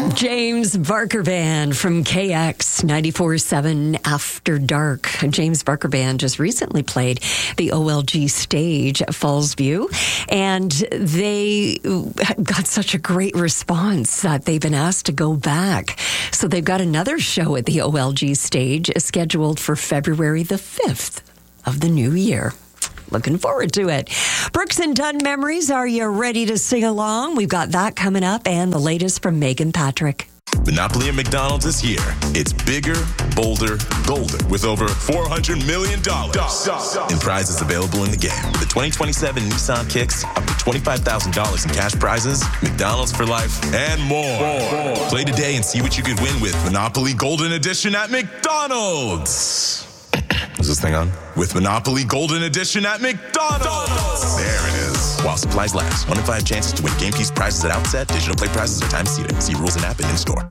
James Barker Band from KX 94.7 After Dark. James Barker Band just recently played the OLG stage at Fallsview, and they got such a great response that they've been asked to go back. So they've got another show at the OLG stage scheduled for February the 5th of the new year. Looking forward to it. Brooks and Dunn Memories, are you ready to sing along? We've got that coming up, and the latest from Megan Patrick. Monopoly at McDonald's this year. It's bigger, bolder, golder with over $400 million in prizes available in the game. The 2027 Nissan Kicks, up to $25,000 in cash prizes, McDonald's for life, and more. Play today and see what you could win with Monopoly Golden Edition at McDonald's. Is this thing on? With Monopoly Golden Edition at McDonald's. There it is. While supplies last. 1 in 5 chances to win game piece prizes at outset. Digital play prizes are time seated. See rules and app and in-store.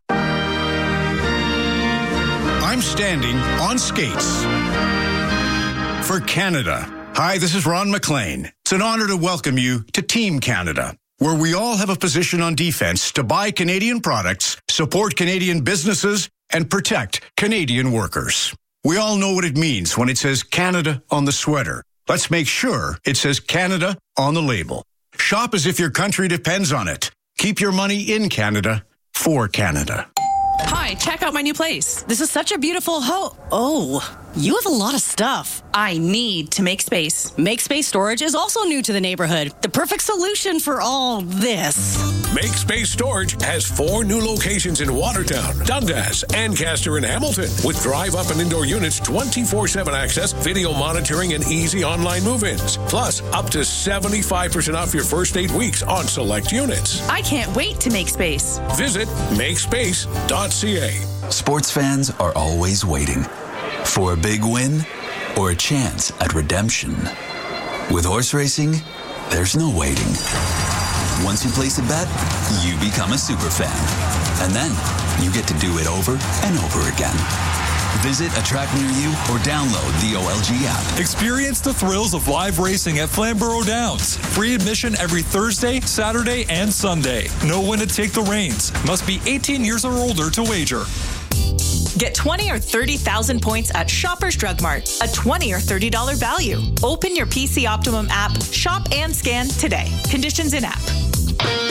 I'm standing on skates for Canada. Hi, this is Ron McLean. It's an honor to welcome you to Team Canada, where we all have a position on defense to buy Canadian products, support Canadian businesses, and protect Canadian workers. We all know what it means when it says Canada on the sweater. Let's make sure it says Canada on the label. Shop as if your country depends on it. Keep your money in Canada for Canada. Hi, check out my new place. This is such a beautiful Oh, you have a lot of stuff. I need to make space. Make Space Storage is also new to the neighborhood. The perfect solution for all this. Make Space Storage has 4 new locations in Watertown, Dundas, Ancaster, and Hamilton, with drive-up and indoor units, 24/7 access, video monitoring, and easy online move-ins. Plus, up to 75% off your first 8 weeks on select units. I can't wait to make space. Visit makespace.ca. Sports fans are always waiting for a big win or a chance at redemption. With horse racing, there's no waiting. Once you place a bet, you become a super fan. And then you get to do it over and over again. Visit a track near you or download the OLG app. Experience the thrills of live racing at Flamborough Downs. Free admission every Thursday, Saturday, and Sunday. Know when to take the reins. Must be 18 years or older to wager. Get 20 or 30,000 points at Shoppers Drug Mart. A $20 or $30 value. Open your PC Optimum app, shop and scan today. Conditions in app.